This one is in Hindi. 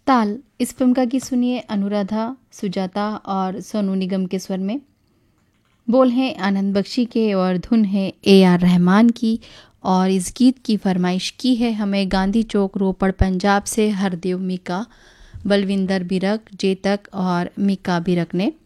ताल इस फ़िल्म का गीत सुनिए अनुराधा, सुजाता और सोनू निगम के स्वर में। बोल हैं आनंद बख्शी के और धुन है AR रहमान की। और इस गीत की फरमाइश की है हमें गांधी चौक रोपड़ पंजाब से हरदेव मीका, बलविंदर बिरक, जेतक और मीका बिरक ने।